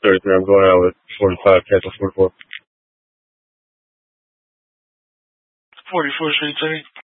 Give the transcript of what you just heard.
33. I'm going out with 45. Cancel 44. 44 straight 30.